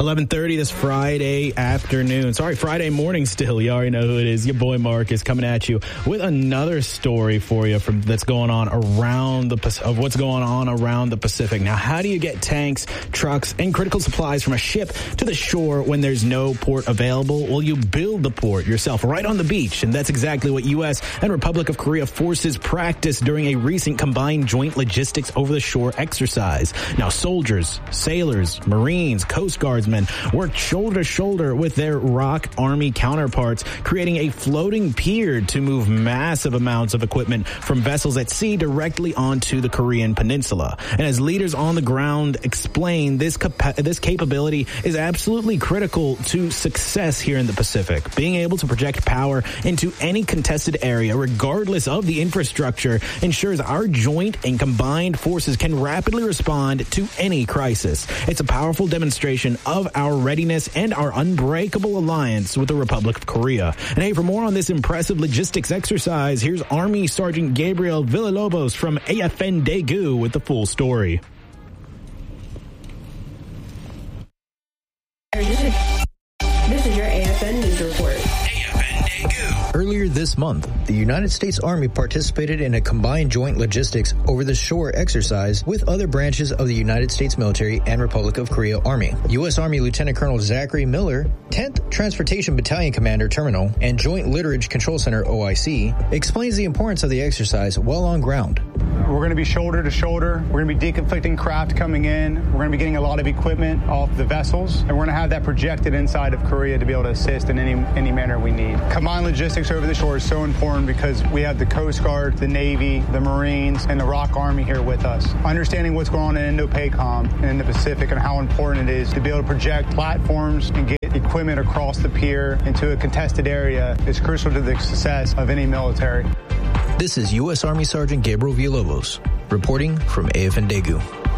11:30 this Friday afternoon. Sorry, Friday morning still. You already know who it is. Your boy Mark is coming at you with another story for you from what's going on around the Pacific. Now, how do you get tanks, trucks, and critical supplies from a ship to the shore when there's no port available? Well, you build the port yourself right on the beach, and that's exactly what U.S. and Republic of Korea forces practiced during a recent combined joint logistics over-the-shore exercise. Now, soldiers, sailors, Marines, Coast Guardsmen worked shoulder to shoulder with their ROK Army counterparts, creating a floating pier to move massive amounts of equipment from vessels at sea directly onto the Korean peninsula. And as leaders on the ground explain, this capability is absolutely critical to success here in the Pacific. Being able to project power into any contested area, regardless of the infrastructure, ensures our joint and combined forces can rapidly respond to any crisis. It's a powerful demonstration of our readiness and our unbreakable alliance with the Republic of Korea. And hey, for more on this impressive logistics exercise, here's Army Sergeant Gabriel Villalobos from AFN Daegu with the full story. This is your AFN News Report. Earlier this month, the United States Army participated in a combined joint logistics over-the-shore exercise with other branches of the United States military and Republic of Korea Army. U.S. Army Lieutenant Colonel Zachary Miller, 10th Transportation Battalion Commander Terminal, and Joint Litterage Control Center OIC, explains the importance of the exercise while on ground. We're going to be shoulder to shoulder. We're going to be deconflicting craft coming in. We're going to be getting a lot of equipment off the vessels, and we're going to have that projected inside of Korea to be able to assist in any manner we need. Combined logistics over the shore is so important because we have the Coast Guard, the Navy, the Marines, and the ROK Army here with us. Understanding what's going on in Indo-PACOM and in the Pacific and how important it is to be able to project platforms and get equipment across the pier into a contested area is crucial to the success of any military. This is U.S. Army Sergeant Gabriel Villalobos, reporting from AFN Daegu.